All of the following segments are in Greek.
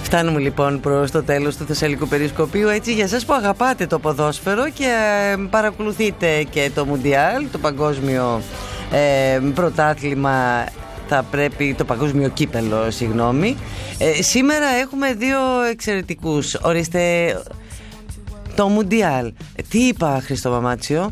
Φτάνουμε λοιπόν προς το τέλος του Θεσσαλικού Περισκοπίου. Έτσι, για εσάς που αγαπάτε το ποδόσφαιρο και παρακολουθείτε και το Μουντιάλ, το παγκόσμιο πρωτάθλημα, θα πρέπει, το παγκόσμιο κύπελο, συγγνώμη. Σήμερα έχουμε δύο εξαιρετικούς. Ορίστε, το Μουντιάλ. Τι είπα, Χρήστο Μαμάτσιο?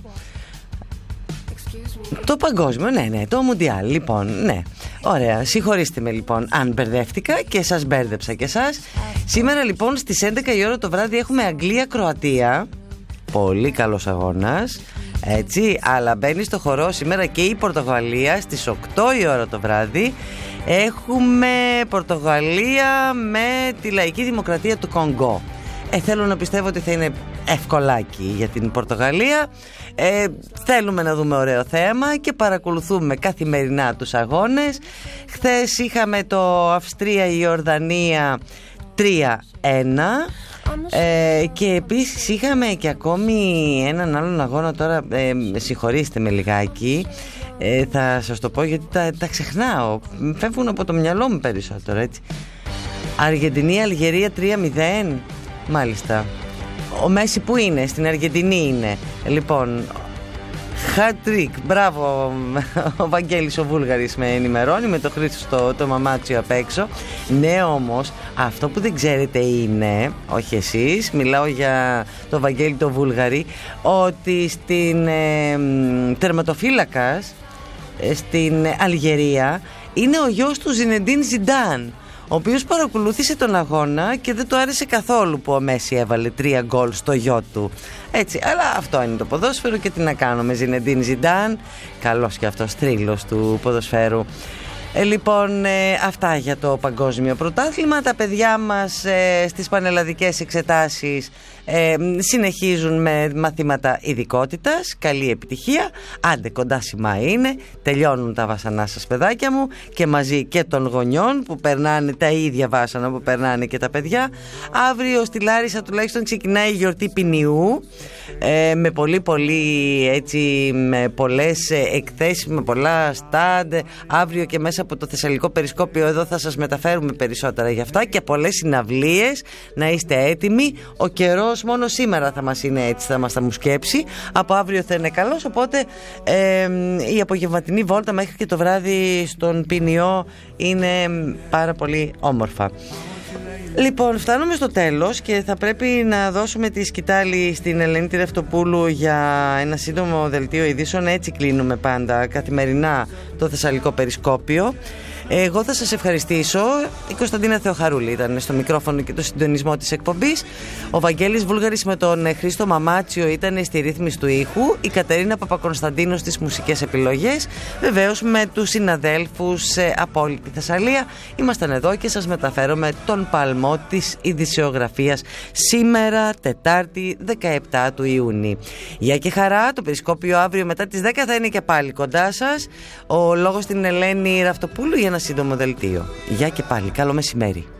Το παγκόσμιο, ναι, το Μουντιάλ. Λοιπόν, ναι. Ωραία, συγχωρήστε με λοιπόν αν μπερδεύτηκα και σας μπέρδεψα και εσάς. Σήμερα λοιπόν στις 11 η ώρα το βράδυ έχουμε Αγγλία-Κροατία. Πολύ καλός αγώνας, έτσι, αλλά μπαίνει στο χορό σήμερα και η Πορτογαλία στις 8 η ώρα το βράδυ. Έχουμε Πορτογαλία με τη Λαϊκή Δημοκρατία του Κονγκό. Θέλω να πιστεύω ότι θα είναι ευκολάκι για την Πορτογαλία. Θέλουμε να δούμε ωραίο θέμα και παρακολουθούμε καθημερινά τους αγώνες. Χθες είχαμε το Αυστρία-Ιορδανία 3-1. Και επίσης είχαμε και ακόμη έναν άλλον αγώνα. Τώρα συγχωρήστε με λιγάκι, θα σας το πω γιατί τα ξεχνάω, φεύγουν από το μυαλό μου περισσότερο, έτσι. Αργεντινή-Αλγερία 3-0. Μάλιστα. Ο Μέση που είναι? Στην Αργεντινή είναι. Λοιπόν, hat-trick, μπράβο. Ο Βαγγέλης ο Βούλγαρης με ενημερώνει, με το Χρήστο το Μαμάτσιο απ' έξω. Ναι, όμως αυτό που δεν ξέρετε είναι, όχι εσείς, μιλάω για το Βαγγέλη το Βούλγαρη, ότι στην τερματοφύλακας στην Αλγερία είναι ο γιος του Ζινεντίν Ζιντάν, ο οποίος παρακολούθησε τον αγώνα και δεν του άρεσε καθόλου που ο Μέση έβαλε 3 γκολ στο γιο του. Έτσι, αλλά αυτό είναι το ποδόσφαιρο και τι να κάνουμε. Ζινεντίν Ζιντάν, καλός και αυτός θρύλος του ποδοσφαίρου. Λοιπόν, αυτά για το παγκόσμιο πρωτάθλημα. Τα παιδιά μας στις πανελλαδικές εξετάσεις συνεχίζουν με μαθήματα ειδικότητας. Καλή επιτυχία. Άντε, κοντά σημά είναι. Τελειώνουν τα βασανά σας, παιδάκια μου, και μαζί και των γονιών που περνάνε τα ίδια βάσανα που περνάνε και τα παιδιά. Αύριο στη Λάρισα τουλάχιστον ξεκινάει η γιορτή Ποινιού, με πολύ έτσι, με πολλές εκθέσεις, με πολλά στάντ. Αύριο και μέσα από το Θεσσαλικό Περισκόπιο εδώ θα σας μεταφέρουμε περισσότερα για αυτά και πολλές συναυλίες. Να είστε έτοιμοι. Ο καιρός μόνο σήμερα θα μας είναι έτσι, θα μας τα μουσκέψει. Από αύριο θα είναι καλός, οπότε η απογευματινή βόλτα μέχρι και το βράδυ στον Ποινιό είναι πάρα πολύ όμορφα. Λοιπόν, φτάνουμε στο τέλος και θα πρέπει να δώσουμε τη σκητάλη στην Ελένη τη Ρευτοπούλου για ένα σύντομο δελτίο ειδήσεων. Έτσι κλείνουμε πάντα καθημερινά το Θεσσαλικό Περισκόπιο. Εγώ θα σας ευχαριστήσω. Η Κωνσταντίνα Θεοχαρούλη ήταν στο μικρόφωνο και το συντονισμό της εκπομπής. Ο Βαγγέλης Βούλγαρης με τον Χρήστο Μαμάτσιο ήταν στη ρύθμιση του ήχου. Η Κατερίνα Παπακωνσταντίνου στις μουσικές επιλογές. Βεβαίως με τους συναδέλφους από όλη τη Θεσσαλία. Ήμασταν εδώ και σας μεταφέρομαι τον παλμό της ειδησιογραφίας σήμερα, Τετάρτη 17 του Ιούνιου. Γεια και χαρά. Το Περισκόπιο αύριο μετά τις 10 θα είναι και πάλι κοντά σας. Ο λόγος στην Ελένη Ραυτοπούλου για ένα σύντομο δελτίο. Γεια και πάλι. Καλό μεσημέρι.